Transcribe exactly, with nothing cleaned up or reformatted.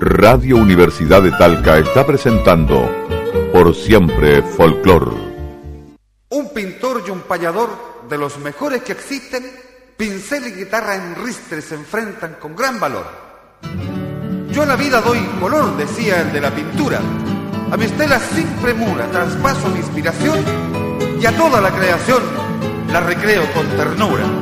Radio Universidad de Talca está presentando Por Siempre Folclor. Un pintor y un payador de los mejores que existen, pincel y guitarra en ristre se enfrentan con gran valor. Yo a la vida doy color, decía el de la pintura, a mis telas sin premura traspaso mi inspiración y a toda la creación la recreo con ternura.